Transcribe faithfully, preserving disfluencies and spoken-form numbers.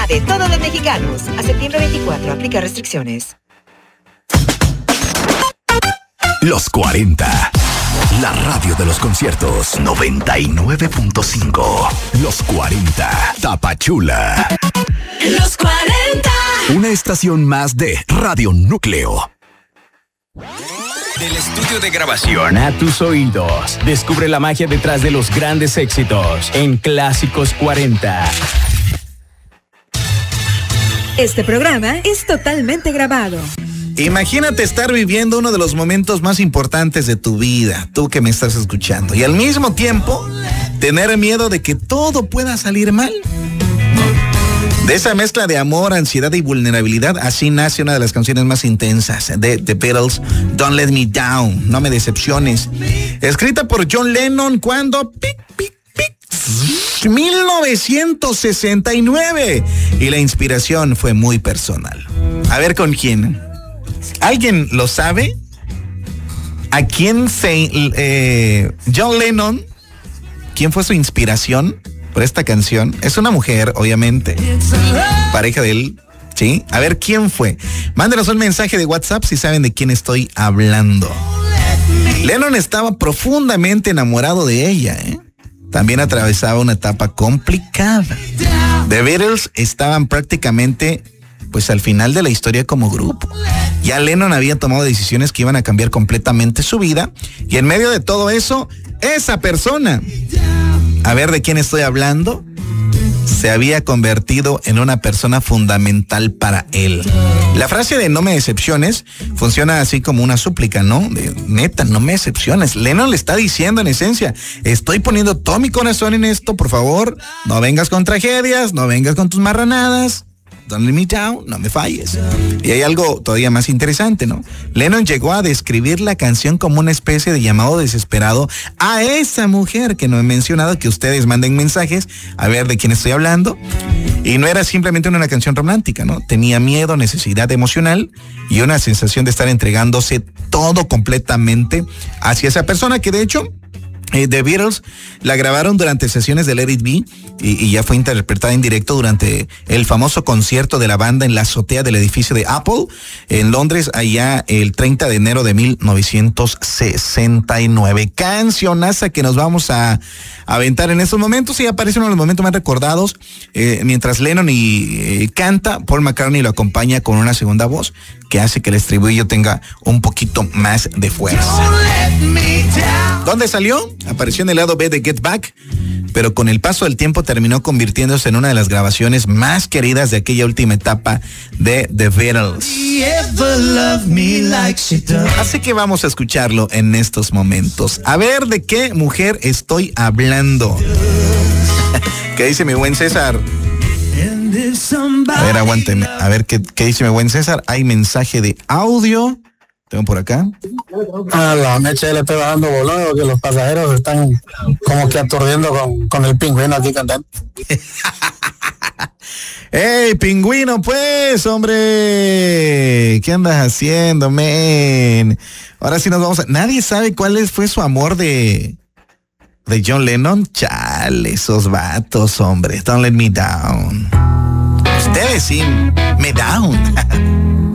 de todos los mexicanos. A septiembre veinticuatro, aplica restricciones. Los cuarenta. La radio de los conciertos. noventa y nueve punto cinco. Los cuarenta. Tapachula. Los cuarenta. Una estación más de Radio Núcleo. Del estudio de grabación a tus oídos. Descubre la magia detrás de los grandes éxitos en Clásicos cuarenta. Este programa es totalmente grabado. Imagínate estar viviendo uno de los momentos más importantes de tu vida, tú que me estás escuchando, y al mismo tiempo tener miedo de que todo pueda salir mal. De esa mezcla de amor, ansiedad y vulnerabilidad, así nace una de las canciones más intensas de The Beatles, Don't Let Me Down, No Me Decepciones. Escrita por John Lennon cuando... Pic, pic, pic, mil novecientos sesenta y nueve. Y la inspiración fue muy personal. A ver, ¿con quién? ¿Alguien lo sabe? ¿A quién se... Eh, John Lennon, ¿quién fue su inspiración por esta canción? Es una mujer, obviamente, pareja de él, ¿sí? A ver, ¿quién fue? Mándenos un mensaje de WhatsApp si saben de quién estoy hablando. Lennon estaba profundamente enamorado de ella, ¿eh? También atravesaba una etapa complicada. The Beatles estaban prácticamente, pues, al final de la historia como grupo. Ya Lennon había tomado decisiones que iban a cambiar completamente su vida, y en medio de todo eso, esa persona, a ver de quién estoy hablando, se había convertido en una persona fundamental para él. La frase de no me decepciones funciona así como una súplica, ¿no? De, neta, no me decepciones. Lennon le está diciendo en esencia, estoy poniendo todo mi corazón en esto, por favor, no vengas con tragedias, no vengas con tus marranadas. Don't let me down, no me falles. Y hay algo todavía más interesante, ¿no? Lennon llegó a describir la canción como una especie de llamado desesperado a esa mujer que no he mencionado, que ustedes manden mensajes a ver de quién estoy hablando. Y no era simplemente una canción romántica, ¿no? Tenía miedo, necesidad emocional y una sensación de estar entregándose todo completamente hacia esa persona que, de hecho, Eh, The Beatles la grabaron durante sesiones de Let It Be y, y ya fue interpretada en directo durante el famoso concierto de la banda en la azotea del edificio de Apple en Londres, allá el treinta de enero de mil novecientos sesenta y nueve. Cancionaza que nos vamos a, a aventar en estos momentos, y aparece uno de los momentos más recordados, eh, mientras Lennon y eh, canta, Paul McCartney lo acompaña con una segunda voz que hace que el estribillo tenga un poquito más de fuerza. ¿Dónde salió? Apareció en el lado B de Get Back, pero con el paso del tiempo terminó convirtiéndose en una de las grabaciones más queridas de aquella última etapa de The Beatles. Así que vamos a escucharlo en estos momentos. A ver de qué mujer estoy hablando. ¿Qué dice mi buen César? A ver, aguánteme. A ver qué, qué dice mi buen César. Hay mensaje de audio. Tengo por acá. A la mecha le estoy bajando volado, que los pasajeros están como que aturdiendo con, con el pingüino aquí cantando. ¡Ey, pingüino, pues, hombre! ¿Qué andas haciendo, men? Ahora sí nos vamos a... Nadie sabe cuál es, fue su amor de... de John Lennon. Chale, esos vatos, hombre. Don't let me down. Ustedes sí, me down.